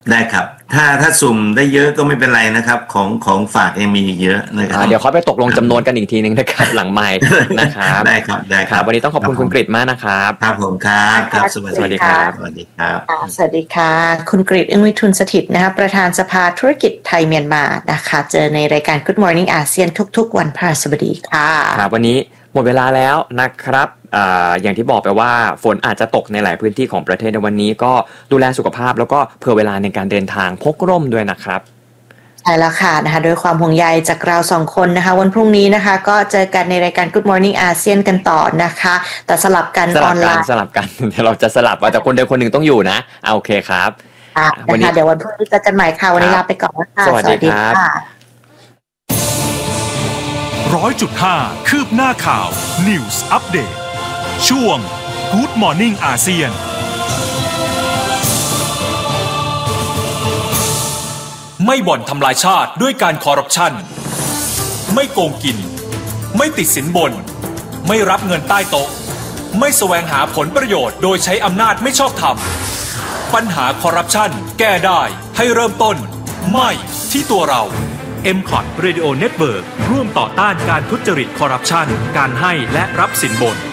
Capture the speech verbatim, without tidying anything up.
ได้ครับถ้าถ้าสุ่มได้เยอะก็ไม่เป็นไรนะครับของของฝากยังมีเยอะนะครับเดี๋ยวเขาไปตกลงจำนวนกันอีกทีนึงนะครับหลังไมค์นะครับได้ครับได้ครับวันนี้ต้องขอบคุณคุณกฤษมากนะครับครับผมครับครับสวัสดีครับสวัสดีครับสวัสดีค่ะคุณกฤษ อึ้งวิทูลสถิตย์นะคะประธานสภาธุรกิจไทยเมียนมานะคะเจอในรายการ Good Morning อาเซียนทุกๆวันพฤหัสบดีค่ะครับวันนี้หมดเวลาแล้วนะครับ อ, อย่างที่บอกไปว่าฝนอาจจะตกในหลายพื้นที่ของประเทศในวันนี้ก็ดูแลสุขภาพแล้วก็เผื่อเวลาในการเดินทางพกร่มด้วยนะครับใช่แล้วค่ะนะคะโดยความห่วงใยจากเราสองคนนะคะวันพรุ่งนี้นะคะก็เจอกันในรายการ Good Morning อาเซียนกันต่อนะคะแต่สลับกันออนไลน์สลับกันเดี๋ยวเราจะสลับว่าแต่คนใดคนหนึ่งต้องอยู่นะเอาโอเคครับวันนี้เดี๋ยววันพรุ่งนี้เจอกันใหม่ค่ะวันนี้ลาไปก่อนนะคะสวัสดีครับร้อยจุดห้าคืบหน้าข่าว News Update ช่วง Good Morning อาเซียนไม่บ่อนทำลายชาติด้วยการคอร์รัปชันไม่โกงกินไม่ติดสินบนไม่รับเงินใต้โต๊ะไม่แสวงหาผลประโยชน์โดยใช้อำนาจไม่ชอบธรรมปัญหาคอร์รัปชันแก้ได้ให้เริ่มต้นไม่ที่ตัวเรา เอ็ม คอท Radio Network ร่วมต่อต้านการทุจริตคอร์รัปชันการให้และรับสินบน